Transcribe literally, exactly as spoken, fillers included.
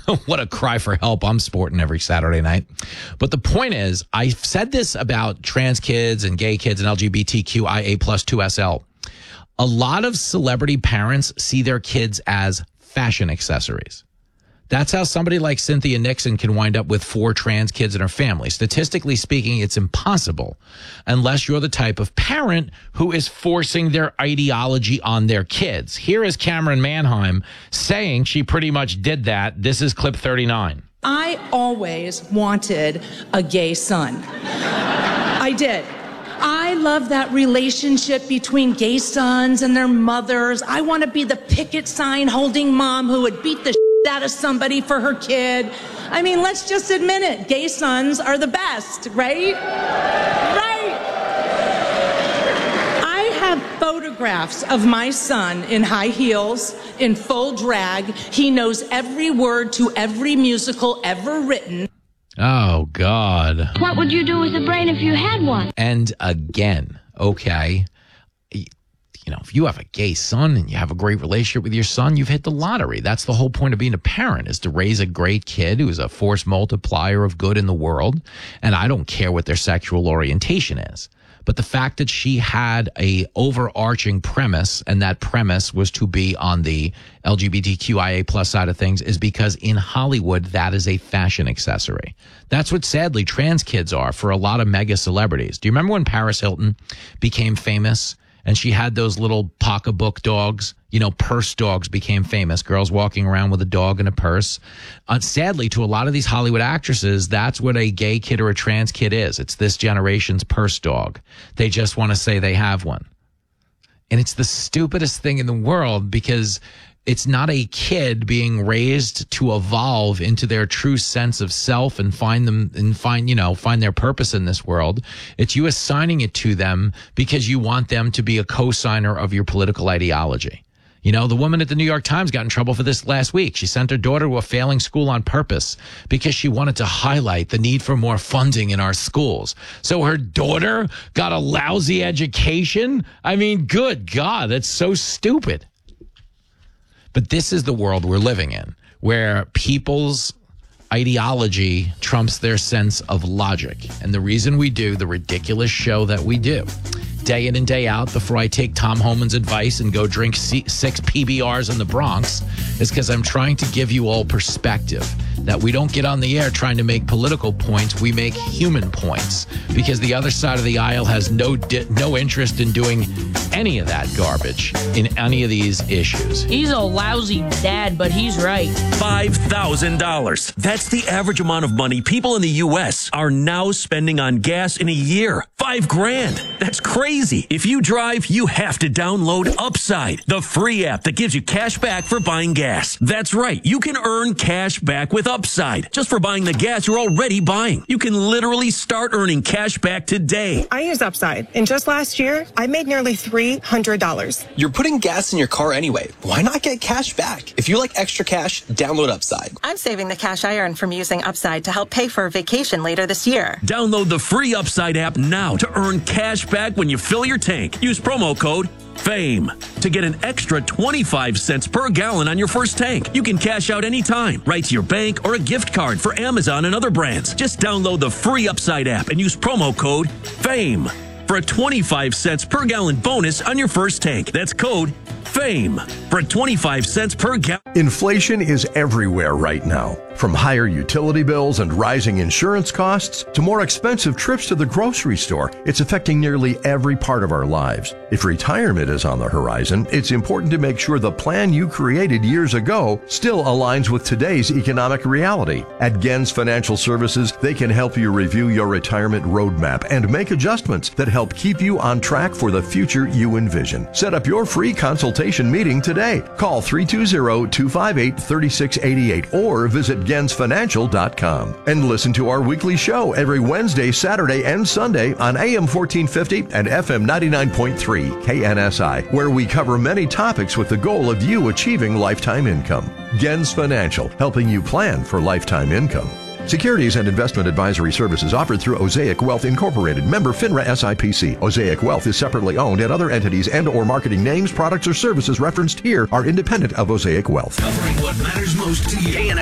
What a cry for help I'm sporting every Saturday night. But the point is, I've said this about trans kids and gay kids and L G B T Q I A plus two S L. A lot of celebrity parents see their kids as fashion accessories. That's how somebody like Cynthia Nixon can wind up with four trans kids in her family. Statistically speaking, it's impossible unless you're the type of parent who is forcing their ideology on their kids. Here is Cameron Manheim saying she pretty much did that. This is clip thirty-nine. I always wanted a gay son. I did. I love that relationship between gay sons and their mothers. I want to be the picket sign holding mom who would beat the shit out of somebody for her kid. I mean, let's just admit it. Gay sons are the best, right? Right. I have photographs of my son in high heels, in full drag. He knows every word to every musical ever written. Oh, God. What would you do with a brain if you had one? And again, okay, you know, if you have a gay son and you have a great relationship with your son, you've hit the lottery. That's the whole point of being a parent, is to raise a great kid who is a force multiplier of good in the world. And I don't care what their sexual orientation is. But the fact that she had a overarching premise, and that premise was to be on the L G B T Q I A plus side of things, is because in Hollywood, that is a fashion accessory. That's what, sadly, trans kids are for a lot of mega celebrities. Do you remember when Paris Hilton became famous and she had those little pocketbook dogs? You know, purse dogs became famous. Girls walking around with a dog and a purse. Uh, sadly, to a lot of these Hollywood actresses, that's what a gay kid or a trans kid is. It's this generation's purse dog. They just want to say they have one. And it's the stupidest thing in the world, because it's not a kid being raised to evolve into their true sense of self and find them and find, you know, find their purpose in this world. It's you assigning it to them because you want them to be a co-signer of your political ideology. You know, the woman at the New York Times got in trouble for this last week. She sent her daughter to a failing school on purpose because she wanted to highlight the need for more funding in our schools. So her daughter got a lousy education? I mean, good God, that's so stupid. But this is the world we're living in, where people's ideology trumps their sense of logic. And the reason we do the ridiculous show that we do, day in and day out, before I take Tom Homan's advice and go drink six P B Rs in the Bronx, is because I'm trying to give you all perspective. That we don't get on the air trying to make political points, we make human points. Because the other side of the aisle has no di- no interest in doing any of that garbage in any of these issues. He's a lousy dad, but he's right. five thousand dollars. That's the average amount of money people in the U S are now spending on gas in a year. Five grand. That's crazy. If you drive, you have to download Upside, the free app that gives you cash back for buying gas. That's right. You can earn cash back with Upside just for buying the gas you're already buying. You can literally start earning cash back today. I use Upside, and just last year, I made nearly three hundred dollars. You're putting gas in your car anyway. Why not get cash back? If you like extra cash, download Upside. I'm saving the cash I earn from using Upside to help pay for a vacation later this year. Download the free Upside app now to earn cash back when you fill your tank. Use promo code FAME to get an extra twenty-five cents per gallon on your first tank. You can cash out anytime, right to your bank or a gift card for Amazon and other brands. Just download the free Upside app and use promo code FAME for a twenty-five cents per gallon bonus on your first tank. That's code FAME for twenty-five cents per gallon. Inflation is everywhere right now. From higher utility bills and rising insurance costs to more expensive trips to the grocery store, it's affecting nearly every part of our lives. If retirement is on the horizon, it's important to make sure the plan you created years ago still aligns with today's economic reality. At Gens Financial Services, they can help you review your retirement roadmap and make adjustments that help keep you on track for the future you envision. Set up your free consultation meeting today. Call three two zero, two five eight, three six eight eight or visit gens financial dot com. And listen to our weekly show every Wednesday, Saturday, and Sunday on A M fourteen fifty and F M ninety-nine point three K N S I, where we cover many topics with the goal of you achieving lifetime income. Gens Financial, helping you plan for lifetime income. Securities and investment advisory services offered through Osaic Wealth Incorporated, member FINRA S I P C. Osaic Wealth is separately owned, and other entities and or marketing names, products, or services referenced here are independent of Osaic Wealth. Covering what matters most to you.